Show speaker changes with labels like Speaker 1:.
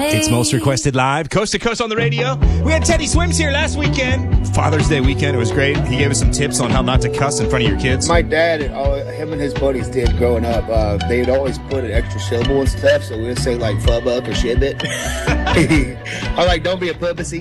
Speaker 1: It's Most Requested Live, coast to coast on the radio. We had Teddy Swims here last weekend, Father's Day weekend. It was great. He gave us some tips on how not to cuss in front of your kids.
Speaker 2: My dad, him and his buddies did growing up. They'd always put an extra syllable and stuff, so we would say like fuck or shit bit. I'm like, don't be a pussy.